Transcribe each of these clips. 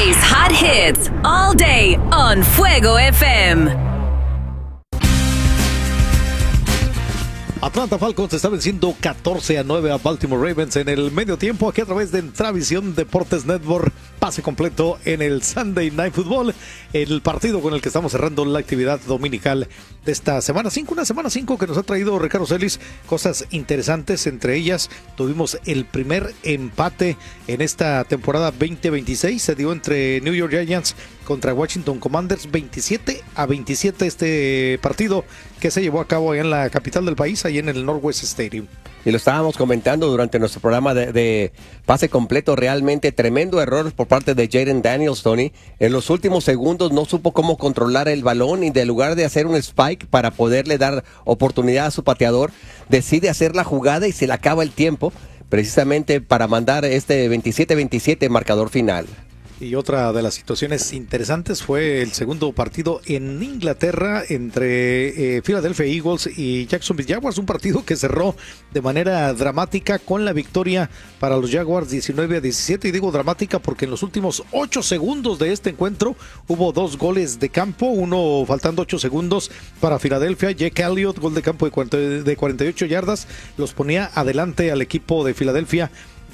plays hot hits all day on Fuego FM. Atlanta Falcons está venciendo 14-9 a Baltimore Ravens en el medio tiempo, aquí a través de Entravisión Deportes Network. Pase completo en el Sunday Night Football, el partido con el que estamos cerrando la actividad dominical de esta semana 5, una semana 5 que nos ha traído Ricardo Celis cosas interesantes. Entre ellas tuvimos el primer empate en esta temporada 2026, se dio entre New York Giants contra Washington Commanders, 27-27 este partido que se llevó a cabo allá en la capital del país, ahí en el Northwest Stadium. Y lo estábamos comentando durante nuestro programa de pase completo, realmente tremendo error por parte de Jayden Daniels, Tony. En los últimos segundos no supo cómo controlar el balón y en lugar de hacer un spike para poderle dar oportunidad a su pateador, decide hacer la jugada y se le acaba el tiempo, precisamente para mandar este 27-27 marcador final. Y otra de las situaciones interesantes fue el segundo partido en Inglaterra entre Philadelphia Eagles y Jacksonville Jaguars, un partido que cerró de manera dramática con la victoria para los Jaguars 19-17, y digo dramática porque en los últimos 8 segundos de este encuentro hubo 2 goles de campo, uno faltando 8 segundos para Filadelfia. Jake Elliott, gol de campo de 48 yardas, los ponía adelante al equipo de Filadelfia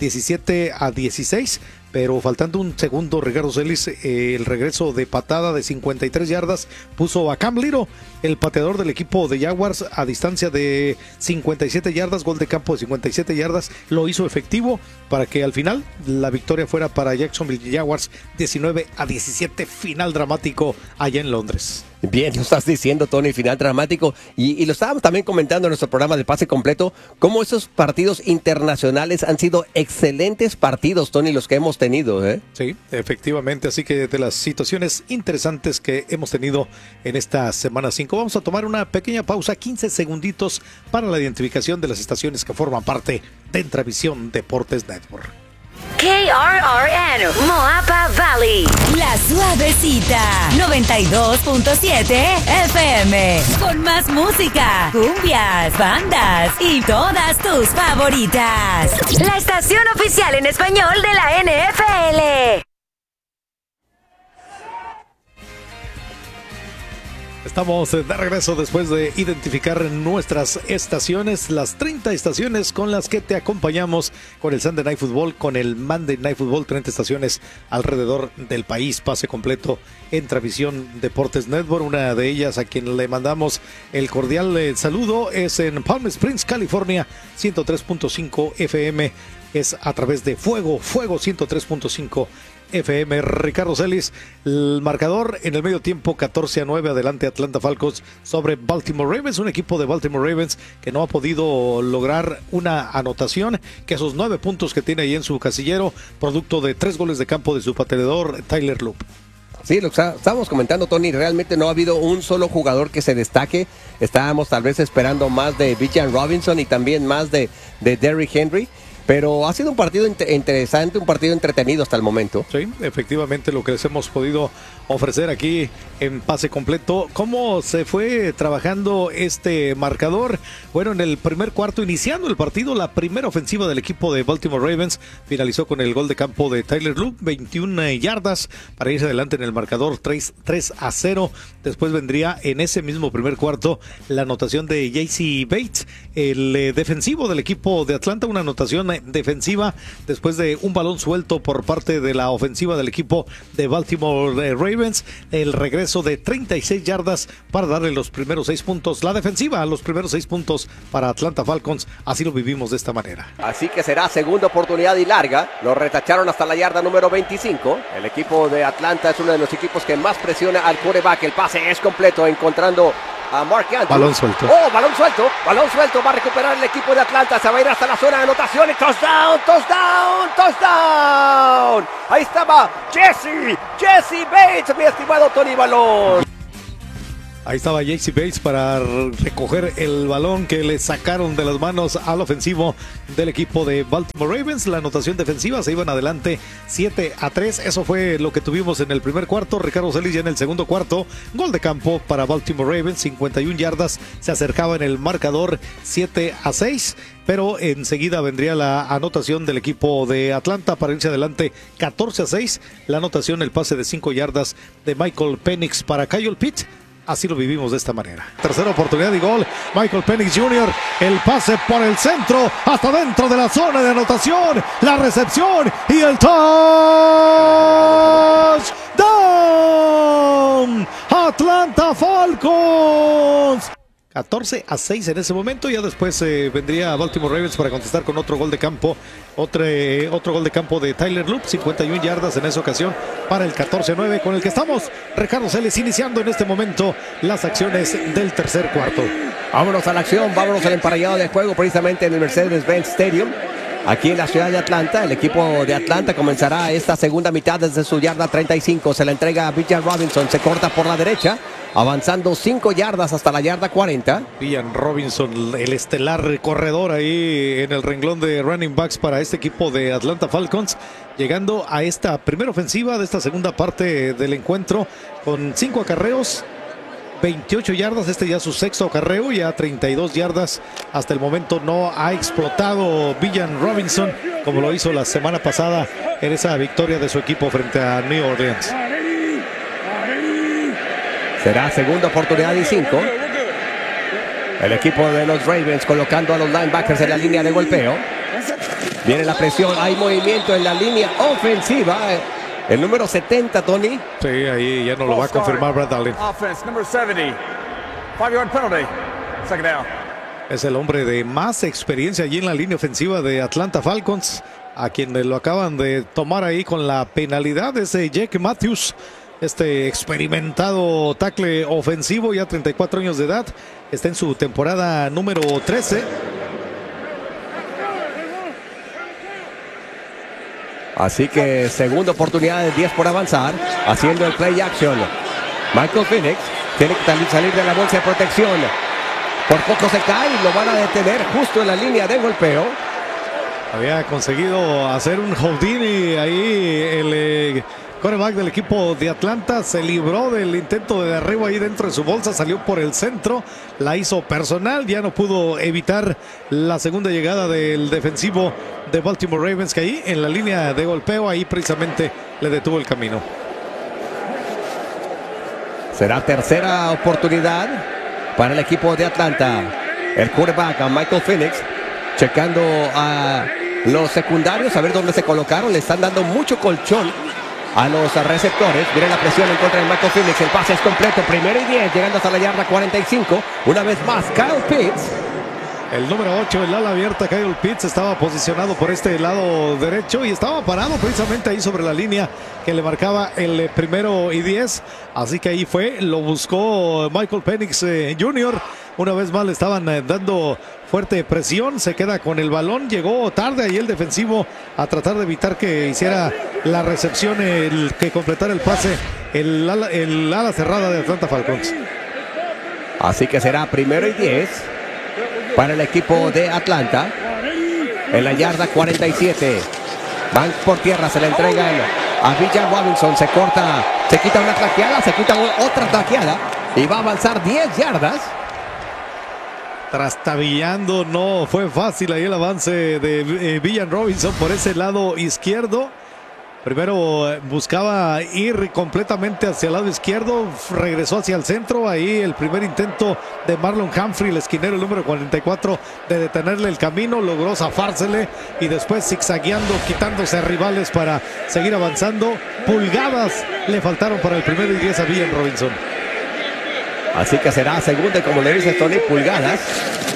17-16, pero faltando un segundo, Ricardo Celis, el regreso de patada de 53 yardas puso a Cam Little, el pateador del equipo de Jaguars, a distancia de 57 yardas, gol de campo de 57 yardas, lo hizo efectivo para que al final la victoria fuera para Jacksonville Jaguars 19-17, final dramático allá en Londres. Bien, lo estás diciendo, Tony, final dramático. Y lo estábamos también comentando en nuestro programa de pase completo, cómo esos partidos internacionales han sido excelentes partidos, Tony, los que hemos tenido, ¿eh? Sí, efectivamente, así que de las situaciones interesantes que hemos tenido en esta semana 5, vamos a tomar una pequeña pausa, 15 segunditos para la identificación de las estaciones que forman parte de Entravisión Deportes Network. KRRN, Moapa Valley, La Suavecita, 92.7 FM, con más música, cumbias, bandas y todas tus favoritas. La estación oficial en español de la NFL. Estamos de regreso después de identificar nuestras estaciones, las 30 estaciones con las que te acompañamos con el Sunday Night Football, con el Monday Night Football, 30 estaciones alrededor del país, pase completo en Entravisión Deportes Network. Una de ellas a quien le mandamos el cordial saludo es en Palm Springs, California, 103.5 FM, es a través de Fuego 103.5 FM. Ricardo Celis, el marcador en el medio tiempo 14-9, adelante Atlanta Falcons sobre Baltimore Ravens, un equipo de Baltimore Ravens que no ha podido lograr una anotación, que esos 9 puntos que tiene ahí en su casillero, producto de 3 goles de campo de su pateador Tyler Loop. Sí, lo estábamos comentando, Tony, realmente no ha habido un solo jugador que se destaque. Estábamos tal vez esperando más de Bijan Robinson y también más de Derrick Henry. Pero ha sido un partido interesante, un partido entretenido hasta el momento. Sí, efectivamente lo que les hemos podido ofrecer aquí en pase completo. ¿Cómo se fue trabajando este marcador? Bueno, en el primer cuarto, iniciando el partido, la primera ofensiva del equipo de Baltimore Ravens finalizó con el gol de campo de Tyler Loop, 21 yardas para irse adelante en el marcador 3-0. Después vendría en ese mismo primer cuarto la anotación de J.C. Bates, el defensivo del equipo de Atlanta, una anotación defensiva después de un balón suelto por parte de la ofensiva del equipo de Baltimore Ravens, el regreso de 36 yardas para darle los primeros 6 puntos, la defensiva los primeros 6 puntos para Atlanta Falcons. Así lo vivimos de esta manera. Así que será segunda oportunidad y larga, lo retacharon hasta la yarda número 25. El equipo de Atlanta es uno de los equipos que más presiona al quarterback. El pase es completo, encontrando a Mark Andrews. Balón suelto. Oh, balón suelto. Va a recuperar el equipo de Atlanta. Se va a ir hasta la zona de anotación. Y touchdown. Ahí estaba Jesse Bates, mi estimado Tony Balón. Ahí estaba JC Bates para recoger el balón que le sacaron de las manos al ofensivo del equipo de Baltimore Ravens. La anotación defensiva, se iban adelante 7-3. Eso fue lo que tuvimos en el primer cuarto. Ricardo Celis ya en el segundo cuarto. Gol de campo para Baltimore Ravens, 51 yardas. Se acercaba en el marcador 7-6. Pero enseguida vendría la anotación del equipo de Atlanta para irse adelante 14-6. La anotación, el pase de 5 yardas de Michael Penix para Kyle Pitts. Así lo vivimos de esta manera. Tercera oportunidad y gol. Michael Penix Jr. El pase por el centro hasta dentro de la zona de anotación. La recepción y el touchdown. Atlanta Falcons. 14-6 en ese momento. Ya después vendría Baltimore Ravens para contestar con otro gol de campo. Otro gol de campo de Tyler Loop, 51 yardas en esa ocasión para el 14-9, con el que estamos, Ricardo Celes, iniciando en este momento las acciones del tercer cuarto. Vámonos a la acción, vámonos al emparellado de juego precisamente en el Mercedes-Benz Stadium. Aquí en la ciudad de Atlanta, el equipo de Atlanta comenzará esta segunda mitad desde su yarda 35. Se la entrega a Villan Robinson, se corta por la derecha, avanzando 5 yardas hasta la yarda 40. Villan Robinson, el estelar corredor ahí en el renglón de running backs para este equipo de Atlanta Falcons, llegando a esta primera ofensiva de esta segunda parte del encuentro con 5 acarreos, 28 yardas, este ya su sexto acarreo, ya 32 yardas. Hasta el momento no ha explotado Villan Robinson como lo hizo la semana pasada en esa victoria de su equipo frente a New Orleans. Será segunda oportunidad y 5. El equipo de los Ravens colocando a los linebackers en la línea de golpeo. Viene la presión, hay movimiento en la línea ofensiva. El número 70, Tony. Sí, ahí ya no lo va a confirmar Brad Allen. Es el hombre de más experiencia allí en la línea ofensiva de Atlanta Falcons, a quien lo acaban de tomar ahí con la penalidad. Es Jake Matthews, este experimentado tackle ofensivo, ya 34 años de edad. Está en su temporada número 13. Así que segunda oportunidad de 10 por avanzar, haciendo el play action. Michael Penix tiene que salir de la bolsa de protección. Por poco se cae y lo van a detener justo en la línea de golpeo. Había conseguido hacer un Houdini ahí el quarterback del equipo de Atlanta. Se libró del intento de derribo ahí dentro de su bolsa, salió por el centro, la hizo personal, ya no pudo evitar la segunda llegada del defensivo de Baltimore Ravens, que ahí en la línea de golpeo ahí precisamente le detuvo el camino. Será tercera oportunidad para el equipo de Atlanta. El quarterback a Michael Penix checando a los secundarios, a ver dónde se colocaron. Le están dando mucho colchón a los receptores. Viene la presión en contra de Michael Penix. El pase es completo, primero y 10, llegando hasta la yarda 45. Una vez más, Kyle Pitts. El número 8, el ala abierta, Kyle Pitts, estaba posicionado por este lado derecho y estaba parado precisamente ahí sobre la línea que le marcaba el primero y 10. Así que ahí fue, lo buscó Michael Penix Jr. Una vez más le estaban dando fuerte presión, se queda con el balón, llegó tarde ahí el defensivo a tratar de evitar que hiciera la recepción, que completara el pase, el ala cerrada de Atlanta Falcons. Así que será primero y 10 para el equipo de Atlanta en la yarda 47. Van por tierra, se le entregan a Villan Robinson, se corta, se quita una tlaqueada, se quita otra tlaqueada y va a avanzar 10 yardas. Trastabillando, no fue fácil ahí el avance de Villan Robinson por ese lado izquierdo. Primero buscaba ir completamente hacia el lado izquierdo, regresó hacia el centro, ahí el primer intento de Marlon Humphrey, el esquinero, el número 44, de detenerle el camino, logró zafársele y después zigzagueando, quitándose a rivales para seguir avanzando. Pulgadas le faltaron para el primero y 10 a Villan Robinson. Así que será segunda y, como le dice Tony, pulgadas.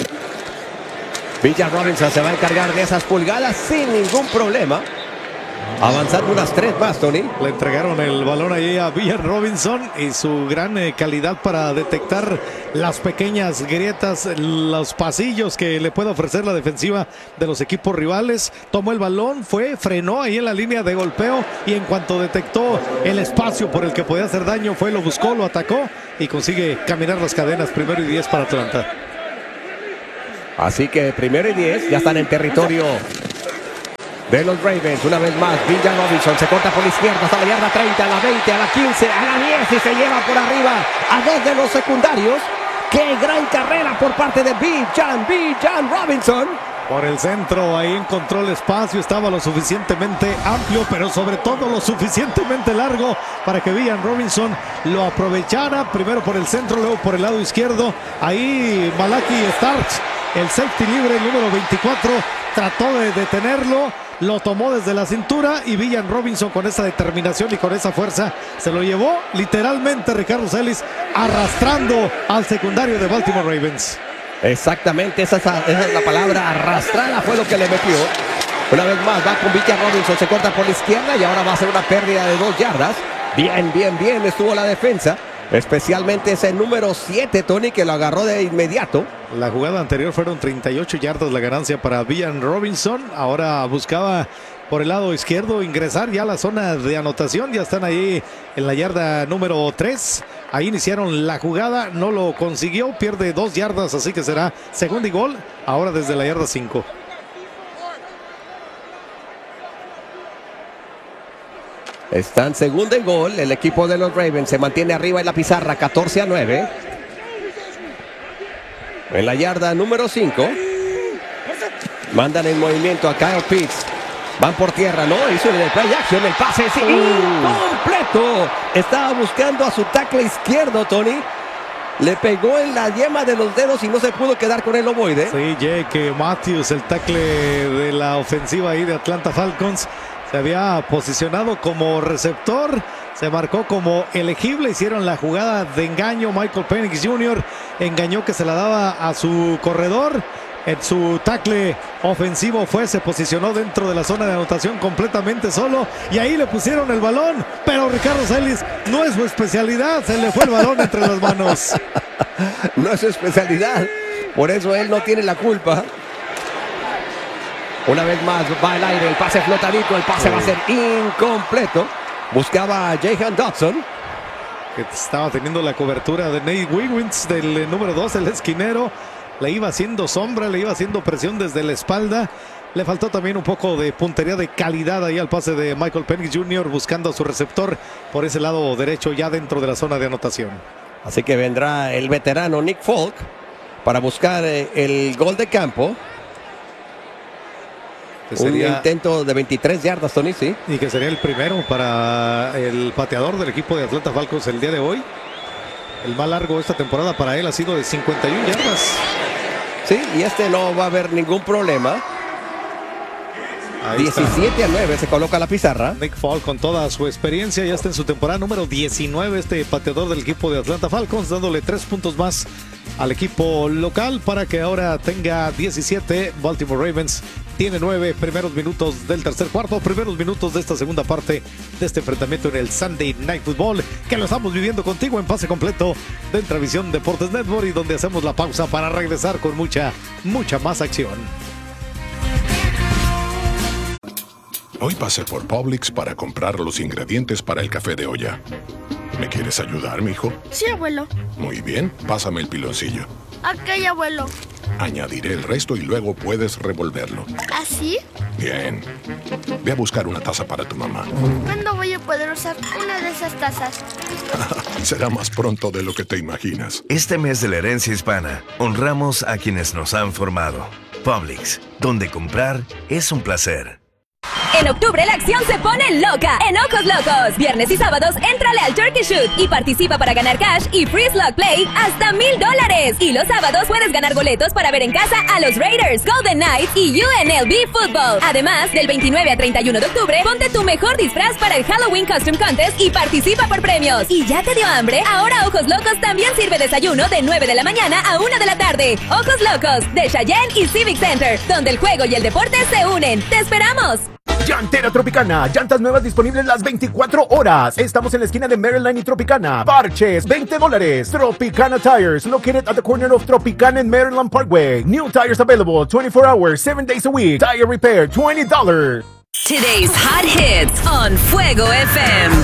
Villan Robinson se va a encargar de esas pulgadas sin ningún problema. avanzando unas 3 más, Tony. Le entregaron el balón ahí a Villan Robinson y su gran calidad para detectar las pequeñas grietas, los pasillos que le puede ofrecer la defensiva de los equipos rivales. Tomó el balón, frenó ahí en la línea de golpeo y en cuanto detectó el espacio por el que podía hacer daño, lo buscó, lo atacó y consigue caminar las cadenas. 1st y 10 para Atlanta. Así que 1st y 10 ya están en territorio de los Ravens. Una vez más, Villan Robinson se corta por la izquierda hasta la yarda 30, a la 20, a la 15, a la 10 y se lleva por arriba a 2 de los secundarios. ¡Qué gran carrera por parte de Villan Robinson! Por el centro, ahí encontró el espacio, estaba lo suficientemente amplio, pero sobre todo lo suficientemente largo para que Villan Robinson lo aprovechara, primero por el centro, luego por el lado izquierdo. Ahí Malaki Starks, el safety libre, el número 24, trató de detenerlo, lo tomó desde la cintura y Villan Robinson con esa determinación y con esa fuerza se lo llevó literalmente Ricardo Celis, arrastrando al secundario de Baltimore Ravens. Exactamente, esa es la palabra, arrastrada fue lo que le metió. Una vez más va con Villan Robinson, se corta por la izquierda y ahora va a ser una pérdida de 2 yardas. Bien estuvo la defensa, especialmente ese número 7, Tony, que lo agarró de inmediato. La jugada anterior fueron 38 yardas la ganancia para Villan Robinson. Ahora buscaba por el lado izquierdo ingresar ya a la zona de anotación. Ya están ahí en la yarda número 3. Ahí iniciaron la jugada, no lo consiguió, pierde 2 yardas, así que será 2nd y gol, ahora desde la yarda 5. Están 2nd y gol, el equipo de los Ravens se mantiene arriba en la pizarra, 14-9. En la yarda número 5. Mandan en movimiento a Kyle Pitts. Van por tierra, ¿no? Hizo el play action, el pase es incompleto. Estaba buscando a su tackle izquierdo, Tony. Le pegó en la yema de los dedos y no se pudo quedar con el ovoide. Sí, Jake Matthews, el tackle de la ofensiva ahí de Atlanta Falcons, se había posicionado como receptor. Se marcó como elegible, hicieron la jugada de engaño. Michael Penix Jr. engañó que se la daba a su corredor. En su tackle ofensivo se posicionó dentro de la zona de anotación completamente solo y ahí le pusieron el balón, pero Ricardo Celis no es su especialidad, se le fue el balón entre las manos. No es su especialidad, por eso él no tiene la culpa. Una vez más va al aire, el pase flotadito, el pase va a ser incompleto. Buscaba a Jahan Dodson, que estaba teniendo la cobertura de Nate Wiggins, del número 2, el esquinero. Le iba haciendo sombra, le iba haciendo presión desde la espalda. Le faltó también un poco de puntería de calidad ahí al pase de Michael Penix Jr. buscando a su receptor por ese lado derecho ya dentro de la zona de anotación. Así que vendrá el veterano Nick Folk para buscar el gol de campo. Sería un intento de 23 yardas, Tony, sí. Y que sería el primero para el pateador del equipo de Atlanta Falcons el día de hoy. El más largo esta temporada para él ha sido de 51 yardas. Sí, y no va a haber ningún problema. 17-9 se coloca la pizarra. Nick Folk con toda su experiencia ya está en su temporada número 19 este pateador del equipo de Atlanta Falcons, dándole 3 puntos más al equipo local para que ahora tenga 17. Baltimore Ravens tiene 9 primeros minutos del tercer cuarto, primeros minutos de esta segunda parte de este enfrentamiento en el Sunday Night Football, que lo estamos viviendo contigo en pase completo de Intravisión Deportes Network, y donde hacemos la pausa para regresar con mucha más acción. Hoy pasé por Publix para comprar los ingredientes para el café de olla. ¿Me quieres ayudar, mijo? Sí, abuelo. Muy bien, pásame el piloncillo. Ok, abuelo. Añadiré el resto y luego puedes revolverlo. ¿Así? Bien. Ve a buscar una taza para tu mamá. ¿Cuándo voy a poder usar una de esas tazas? Será más pronto de lo que te imaginas. Este mes de la herencia hispana, honramos a quienes nos han formado. Publix, donde comprar es un placer. En octubre la acción se pone loca en Ojos Locos. Viernes y sábados, éntrale al Turkey Shoot y participa para ganar cash y free slot play hasta $1,000. Y los sábados puedes ganar boletos para ver en casa a los Raiders, Golden Knights y UNLV Football. Además, del 29 a 31 de octubre, ponte tu mejor disfraz para el Halloween Costume Contest y participa por premios. ¿Y ya te dio hambre? Ahora Ojos Locos también sirve desayuno de 9 de la mañana a 1 de la tarde. Ojos Locos, de Cheyenne y Civic Center, donde el juego y el deporte se unen. ¡Te esperamos! Llantera Tropicana, llantas nuevas disponibles las 24 horas. Estamos en la esquina de Maryland y Tropicana. Parches, $20. Tropicana Tires, located at the corner of Tropicana and Maryland Parkway. New tires available 24 hours, 7 days a week. Tire repair, $20. Today's hot hits on Fuego FM.